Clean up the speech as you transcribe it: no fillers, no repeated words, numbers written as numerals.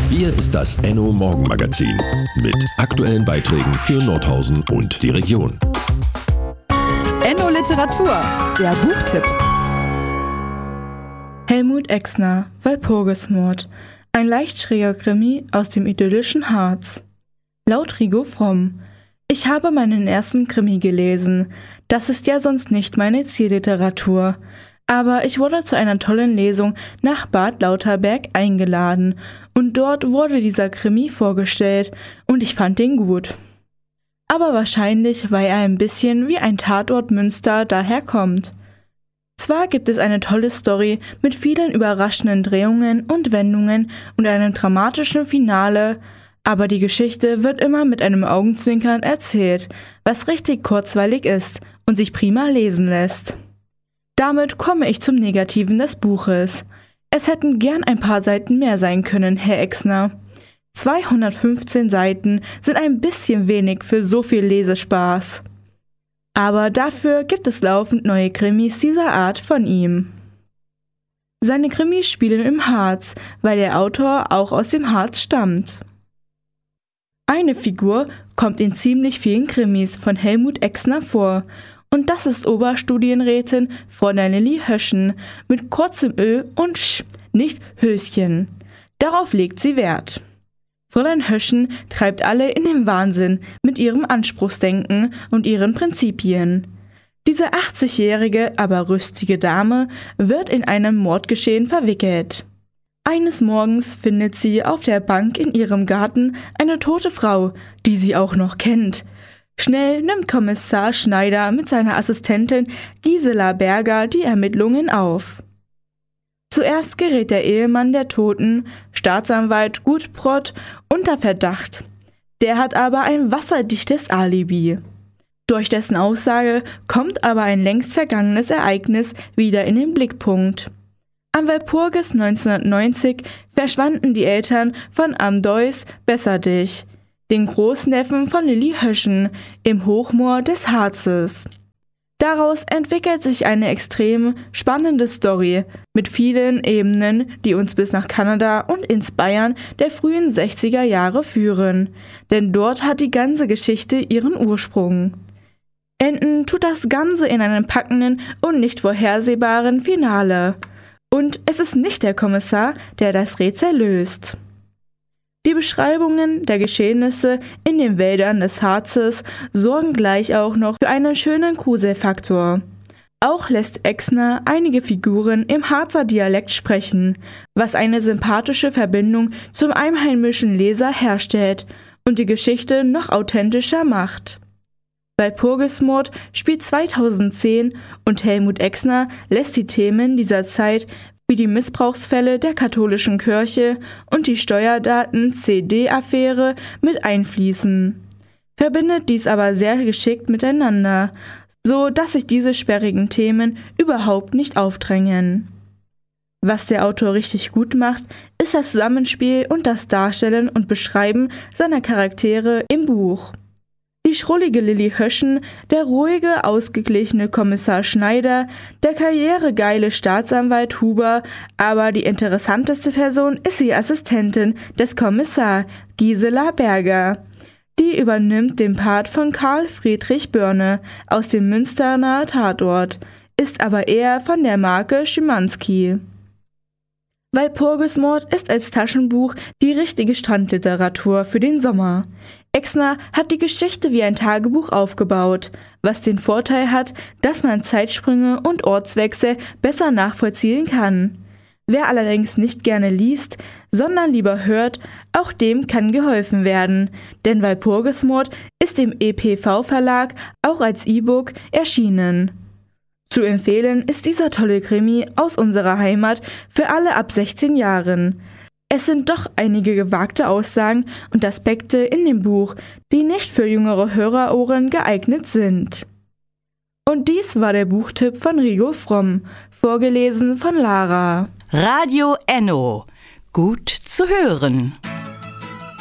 Hier ist das Enno Morgenmagazin mit aktuellen Beiträgen für Nordhausen und die Region. Enno Literatur, der Buchtipp. Helmut Exner, Walpurgismord. Ein leicht schräger Krimi aus dem idyllischen Harz. Laut Rigo Fromm. Ich habe meinen ersten Krimi gelesen. Das ist ja sonst nicht meine Zielliteratur. Aber ich wurde zu einer tollen Lesung nach Bad Lauterberg eingeladen und dort wurde dieser Krimi vorgestellt und ich fand ihn gut. Aber wahrscheinlich, weil er ein bisschen wie ein Tatort Münster daherkommt. Zwar gibt es eine tolle Story mit vielen überraschenden Drehungen und Wendungen und einem dramatischen Finale, aber die Geschichte wird immer mit einem Augenzwinkern erzählt, was richtig kurzweilig ist und sich prima lesen lässt. Damit komme ich zum Negativen des Buches. Es hätten gern ein paar Seiten mehr sein können, Herr Exner. 215 Seiten sind ein bisschen wenig für so viel Lesespaß. Aber dafür gibt es laufend neue Krimis dieser Art von ihm. Seine Krimis spielen im Harz, weil der Autor auch aus dem Harz stammt. Eine Figur kommt in ziemlich vielen Krimis von Helmut Exner vor. Und das ist Oberstudienrätin Fräulein Lilli Höschen mit kurzem Ö und Sch, nicht Höschen. Darauf legt sie Wert. Fräulein Höschen treibt alle in den Wahnsinn mit ihrem Anspruchsdenken und ihren Prinzipien. Diese 80-jährige, aber rüstige Dame wird in einem Mordgeschehen verwickelt. Eines Morgens findet sie auf der Bank in ihrem Garten eine tote Frau, die sie auch noch kennt. Schnell nimmt Kommissar Schneider mit seiner Assistentin Gisela Berger die Ermittlungen auf. Zuerst gerät der Ehemann der Toten, Staatsanwalt Gutbrod, unter Verdacht. Der hat aber ein wasserdichtes Alibi. Durch dessen Aussage kommt aber ein längst vergangenes Ereignis wieder in den Blickpunkt. Am Walpurgis 1990 verschwanden die Eltern von Amdois Besserdich, den Großneffen von Lilli Höschen, im Hochmoor des Harzes. Daraus entwickelt sich eine extrem spannende Story mit vielen Ebenen, die uns bis nach Kanada und ins Bayern der frühen 60er Jahre führen, denn dort hat die ganze Geschichte ihren Ursprung. Enden tut das Ganze in einem packenden und nicht vorhersehbaren Finale. Und es ist nicht der Kommissar, der das Rätsel löst. Die Beschreibungen der Geschehnisse in den Wäldern des Harzes sorgen gleich auch noch für einen schönen Gruselfaktor. Auch lässt Exner einige Figuren im Harzer Dialekt sprechen, was eine sympathische Verbindung zum einheimischen Leser herstellt und die Geschichte noch authentischer macht. Walpurgismord spielt 2010 und Helmut Exner lässt die Themen dieser Zeit wie die Missbrauchsfälle der katholischen Kirche und die Steuerdaten-CD-Affäre mit einfließen, verbindet dies aber sehr geschickt miteinander, so dass sich diese sperrigen Themen überhaupt nicht aufdrängen. Was der Autor richtig gut macht, ist das Zusammenspiel und das Darstellen und Beschreiben seiner Charaktere im Buch. Die schrullige Lilli Höschen, der ruhige, ausgeglichene Kommissar Schneider, der karrieregeile Staatsanwalt Huber, aber die interessanteste Person ist die Assistentin des Kommissars, Gisela Berger. Die übernimmt den Part von Karl Friedrich Börne aus dem Münsterner Tatort, ist aber eher von der Marke Schimanski. Walpurgismord ist als Taschenbuch die richtige Strandliteratur für den Sommer. Exner hat die Geschichte wie ein Tagebuch aufgebaut, was den Vorteil hat, dass man Zeitsprünge und Ortswechsel besser nachvollziehen kann. Wer allerdings nicht gerne liest, sondern lieber hört, auch dem kann geholfen werden, denn Walpurgismord ist im EPV-Verlag auch als E-Book erschienen. Zu empfehlen ist dieser tolle Krimi aus unserer Heimat für alle ab 16 Jahren. Es sind doch einige gewagte Aussagen und Aspekte in dem Buch, die nicht für jüngere Hörerohren geeignet sind. Und dies war der Buchtipp von Rigo Fromm, vorgelesen von Lara. Radio Enno. Gut zu hören.